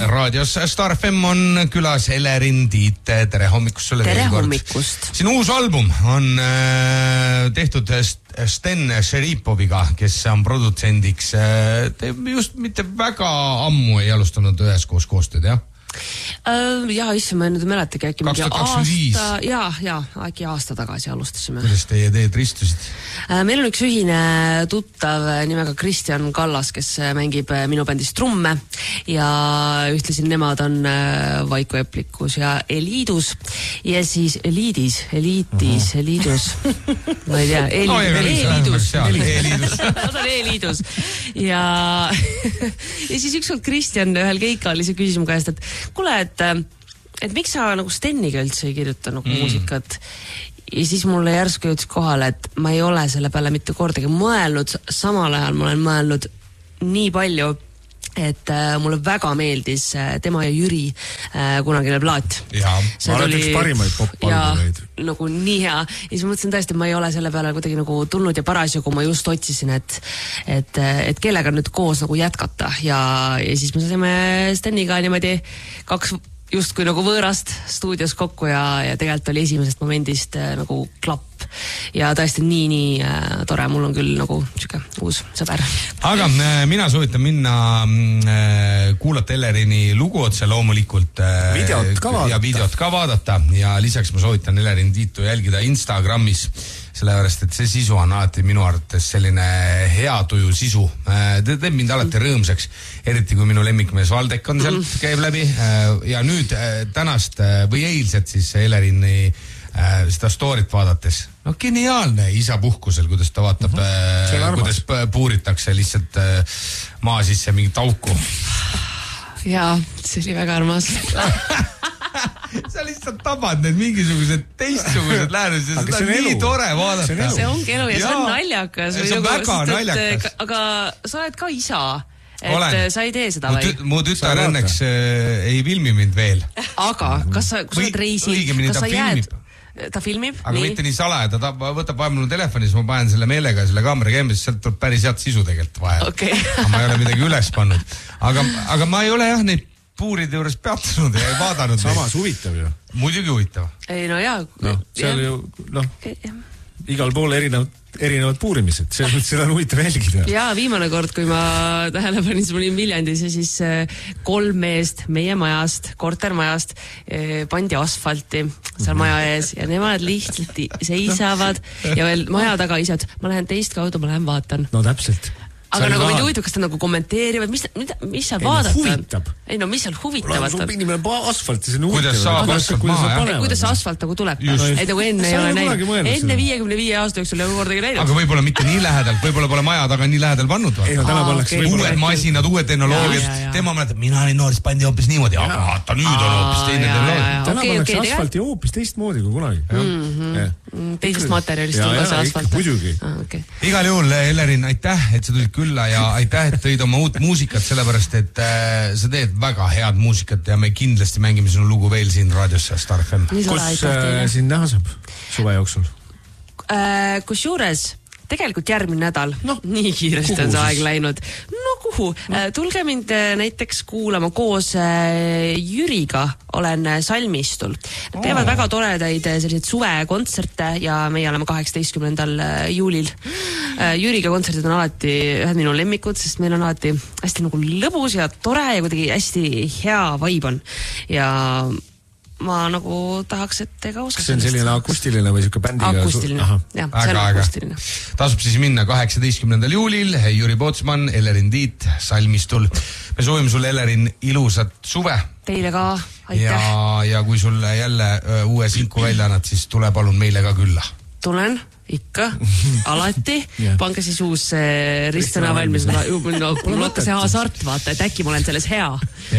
raadios Star FM on külas Elerin Tiit. Tere hommikust sulle. Tere hommikust. Siin uus album on tehtud Sten Šeripoviga, kes on produtsendiks. Te just mitte väga ammu ei alustanud üheskoos koostööd, jah? Jaa, isse ma nüüd mäletagi äkki 2025. Äkki aasta tagasi alustasime. Kuidas teie teed ristusid? Meil on üks ühine tuttav nimega Kristjan Kallas, kes mängib minu bändis trumme ja ühtlasi nemad on Vaiku Eplikus ja Eliidus ja siis Eliidus ma ei tea, Eliidus ja siis ükskord Kristjan ühel keikal küsis mu käest, et kuule, et miks sa nagu Steniga üldse ei kirjuta nagu muusikat ja siis mulle järsku jõudis kohale, et ma ei ole selle peale mitte kordagi mõelnud, samal ajal ma olen mõelnud nii palju, et mulle väga meeldis tema ja Jüri kunagine plaat. Ma olen üks parimaid pop-palgureid. Nagu nii hea. Ja siis mõtlesin tõesti, et ma ei ole selle peale kuidagi nagu tulnud ja parasjagu ma just otsisin, et kellega nüüd koos nagu jätkata ja siis me saime Steniga niimoodi kaks justkui nagu võõrast stuudios kokku ja tegelikult oli esimesest momendist nagu klapp ja tõesti nii tore, mul on küll nagu siuke uus sõber. Aga mina soovitan minna kuulata Elerini lugu otse loomulikult videot ka vaadata ja lisaks ma soovitan Elerin Tiitu jälgida Instagramis, sellepärast, et see sisu on alati minu arvates selline hea tuju sisu. Teeb mind alati rõõmsaks, eriti kui minu lemmikmees Valdek on sealt, käib läbi ja nüüd tänast või eilset siis Elerini seda storyt vaadates. No geniaalne isa puhkusel, kuidas ta vaatab, kuidas puuritakse lihtsalt maa sisse mingi tauku. Jaa, see oli väga armas. Sa lihtsalt tabad need mingisugused teistsugused läänused ja seda on nii tore vaadata. See ongi elu ja see on naljakas. See on väga naljakas. Aga sa oled ka isa, et sa ei tee seda või? Mu tütar õnneks ei filmi mind veel. Aga kas sa oled reisil? Õigemini ta filmib. Ta filmib? Aga mitte nii salaja, ta võtab vahepeal minu telefonis, ma panen selle meelega selle kaamera käima, siis sealt tuleb päris head sisu tegelikult vahel. Aga ma ei ole midagi üles pannud. Aga ma ei ole jah neid puuride juures peatunud ja ei vaadanud. Samas huvitav ju. Muidugi huvitav. Ei, no jaa. Seal ju, igal pool erinevad puurimised. Seda on huvitav jälgida. Jaa, viimane kord, kui ma tähele panin, siis ma olin Viljandis ja siis 3 meest meie majast, kortermajast pandi asfalti seal maja ees ja nemad lihtsalt seisavad ja veel maja taga ise, et ma lähen teist kaudu, ma lähen vaatan. No täpselt. Aga nagu mind huvitav, kas ta nagu kommenteerivad, mis seal vaadata? Huvitab. Ei no, mis seal huvitavat? Sul inimene asfalti, see on huvitav. Kuidas saab asfalt maha, jah? Kuidas asfalt nagu tuleb? Ei nagu enne ei ole näinud. Enne 55 aasta jooksul ei ole kordagi näinud. Aga võib-olla mitte nii lähedalt, võib-olla pole maja taga nii lähedal pannud. Uued masinad, uued tehnoloogiad. Tema mõtleb, mina olin noorist pandi hoopis niimoodi, aga ta nüüd on hoopis teine tehnoloogia. Täna pannakse asfalti hoopis teistmoodi kui kunagi. Teisest materjalist on ka see asfalt. Igal juhul, Elerin, aitäh, et sa tulid külla ja aitäh, et tõid oma uut muusikat, sellepärast, et sa teed väga head muusikat ja me kindlasti mängime sinu lugu veel siin raadios Star FM. Kus siin näha saab suve jooksul? Kusjuures tegelikult järgmine nädal, nii kiiresti on see aeg läinud. No kuhu? Tulge mind näiteks kuulama koos Jüriga, olen Salmistul. Nad teevad väga toredaid selliseid suvekontserte ja meie oleme 18. juulil. Jüriga kontserdid on alati ühed minu lemmikud, sest meil on alati hästi nagu lõbus ja tore ja kuidagi hästi hea vibe on. Ja ma nagu tahaks, et ega oska sellest. See on selline akustiline või siuke bändiga? Akustiline, jah, see on akustiline. Tasub siis minna 18. juulil, Jüri Pootsman, Elerin Tiit, Salmistul. Me soovime sulle, Elerin, ilusat suve. Teile ka, aitäh. Ja kui sulle jälle uue sinku välja annad, siis tule palun meile ka külla. Tulen, ikka, alati. Pange siis uus ristsõna valmis. Mul on ka see hasart, vaata, et äkki ma olen selles hea.